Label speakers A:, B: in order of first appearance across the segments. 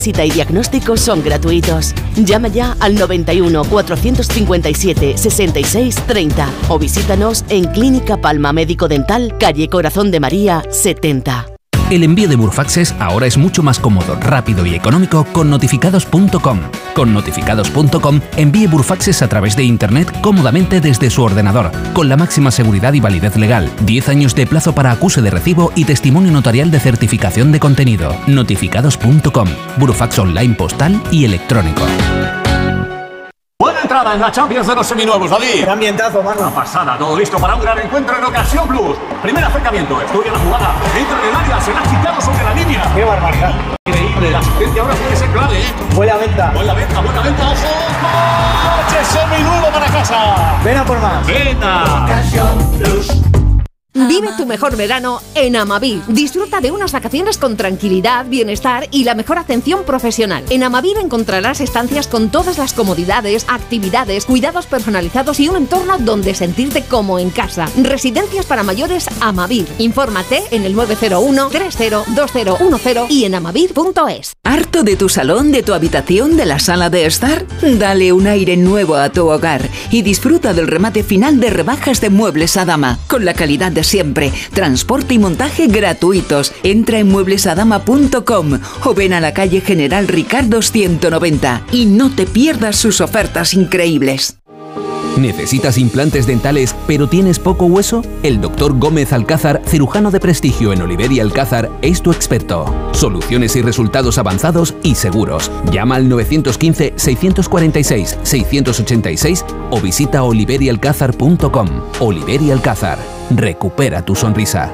A: Cita y diagnóstico son gratuitos. Llama ya al 91 457 66 30 o visítanos en Clínica Palma Médico Dental, calle Corazón de María 70.
B: El envío de Burfaxes ahora es mucho más cómodo, rápido y económico con notificados.com. Con notificados.com envíe Burfaxes a través de Internet cómodamente desde su ordenador, con la máxima seguridad y validez legal, 10 años de plazo para acuse de recibo y testimonio notarial de certificación de contenido. Notificados.com, Burfax online postal y electrónico.
C: Buena entrada en la Champions de los seminuevos, David.
D: ¡Qué ambientazo, mano!
C: Una pasada, todo listo para un gran encuentro en Ocasión Plus. Primer acercamiento, estudia la jugada, entra en el área, se la ha quitado sobre la línea.
D: ¡Qué barbaridad!
C: Increíble, la asistencia ahora puede ser clave, ¿eh?
D: Buena venta,
C: ojo. ¡Coche seminuevo para casa!
D: ven a por más.
C: ¡Venga!
D: Ocasión Plus.
E: Vive tu mejor verano en Amavir. Disfruta de unas vacaciones con tranquilidad, bienestar y la mejor atención profesional. En Amavir encontrarás estancias con todas las comodidades, actividades, cuidados personalizados y un entorno donde sentirte como en casa. Residencias para mayores Amavir. Infórmate en el 901 302010 y en amavir.es.
F: ¿Harto de tu salón, de tu habitación, de la sala de estar? Dale un aire nuevo a tu hogar y disfruta del remate final de rebajas de Muebles Adama, con la calidad de siempre, transporte y montaje gratuitos. Entra en mueblesadama.com o ven a la calle General Ricardo 190 y no te pierdas sus ofertas increíbles.
B: ¿Necesitas implantes dentales pero tienes poco hueso? El Dr. Gómez Alcázar, cirujano de prestigio en Oliver y Alcázar, es tu experto. Soluciones y resultados avanzados y seguros. Llama al 915-646-686 o visita oliverialcázar.com. Oliver y Alcázar. Recupera tu sonrisa.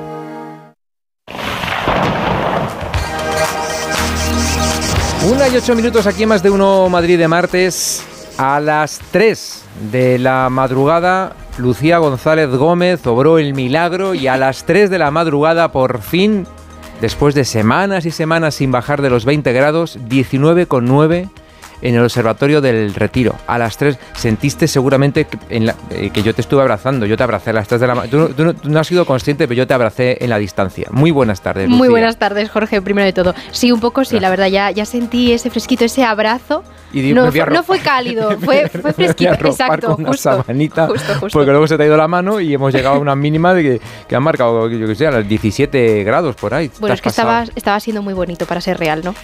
G: Una y 8 minutos aquí en Más de Uno Madrid de martes. A las 3 de la madrugada, Lucía González Gómez obró el milagro y a las 3 de la madrugada, por fin, después de semanas y semanas sin bajar de los 20 grados, 19,9 en el Observatorio del Retiro. A las 3 sentiste seguramente que yo te estuve abrazando. Yo te abracé a las 3 de la mañana. Tú no has sido consciente, pero yo te abracé en la distancia. Muy buenas tardes, Lucía.
H: Muy buenas tardes, Jorge, primero de todo. Sí, un poco sí, la verdad, ya sentí ese fresquito, ese abrazo.
G: Y
H: no fue cálido, fue fresquito, exacto.
G: Con una sabanita, justo. Porque luego se te ha ido la mano y hemos llegado a una mínima de que han marcado, yo que sé, a los 17 grados por ahí.
H: Bueno, es que estaba siendo muy bonito para ser real, ¿no?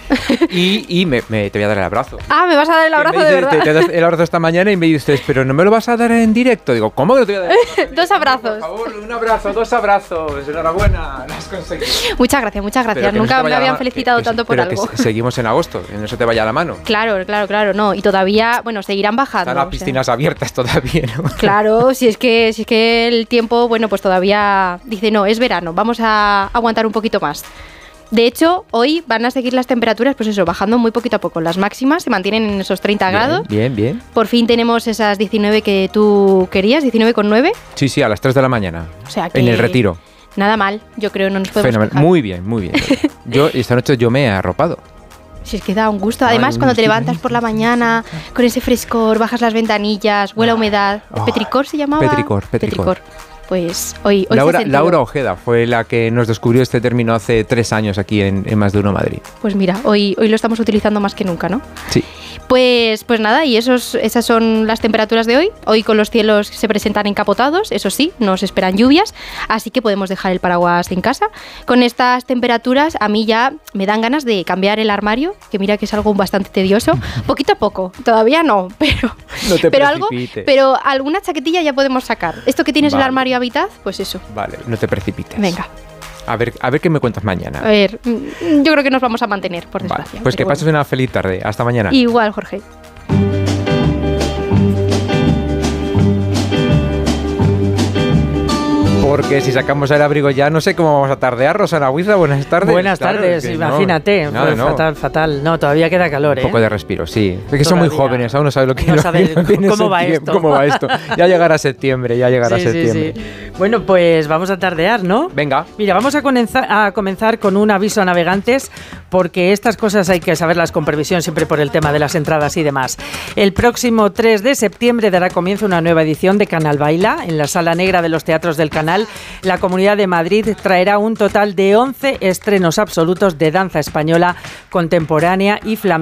G: Y te voy a dar el abrazo.
H: Ah, ¿me vas a dar el abrazo de verdad?
G: Te das el abrazo esta mañana y me dices, pero no me lo vas a dar en directo. Digo, ¿cómo que no te voy a dar?
H: Dos abrazos.
G: Por favor, un abrazo, 2 abrazos. Enhorabuena, lo has conseguido.
H: Muchas gracias. Nunca me habían felicitado tanto por algo.
G: Que seguimos en agosto, que no se te vaya la mano.
H: Claro, no. Y todavía, bueno, seguirán bajando.
G: Están las piscinas abiertas todavía, ¿no?
H: Claro, si es que el tiempo, bueno, pues todavía dice, no, es verano, vamos a aguantar un poquito más. De hecho, hoy van a seguir las temperaturas, pues eso, bajando muy poquito a poco. Las máximas se mantienen en esos 30 grados.
G: Bien.
H: Por fin tenemos esas 19 que tú querías, 19,9.
G: Sí, a las 3 de la mañana.
H: O sea que...
G: En el Retiro.
H: Nada mal, yo creo, no nos podemos quejar.
G: Muy bien. Esta noche yo me he arropado.
H: Si es que da un gusto. Además, cuando te levantas por la mañana, con ese frescor, bajas las ventanillas, huele a humedad. ¿Petricor se llamaba?
G: Petricor.
H: Pues hoy
G: Laura Ojeda fue la que nos descubrió este término hace 3 años aquí en Más de Uno Madrid.
H: Pues mira, hoy lo estamos utilizando más que nunca, ¿no?
G: Sí.
H: Pues nada, y esas son las temperaturas de hoy. Hoy con los cielos se presentan encapotados, eso sí, nos esperan lluvias, así que podemos dejar el paraguas en casa. Con estas temperaturas a mí ya me dan ganas de cambiar el armario, que mira que es algo bastante tedioso, poquito a poco, todavía no, pero alguna chaquetilla ya podemos sacar. Esto que tienes en el armario Habitat, pues eso.
G: Vale, no te precipites.
H: Venga.
G: A ver qué me cuentas mañana.
H: A ver, yo creo que nos vamos a mantener, por desgracia.
G: Vale, pues que pases una feliz tarde. Hasta mañana.
H: Igual, Jorge.
G: Porque si sacamos el abrigo ya, no sé cómo vamos a tardear. Rosana Huiza, buenas tardes.
I: Buenas tardes, imagínate. Fatal. No, todavía queda calor,
G: Un poco de respiro, sí. Es que son muy jóvenes, aún no saben lo que
I: ¿Cómo va esto?
G: ¿Cómo va esto? Ya llegará septiembre,
I: Sí. Bueno, pues vamos a tardear, ¿no?
G: Venga.
I: Mira, vamos a comenzar con un aviso a navegantes, porque estas cosas hay que saberlas con previsión siempre por el tema de las entradas y demás. El próximo 3 de septiembre dará comienzo una nueva edición de Canal Baila en la Sala Negra de los Teatros del Canal. La Comunidad de Madrid traerá un total de 11 estrenos absolutos de danza española contemporánea y flamenca.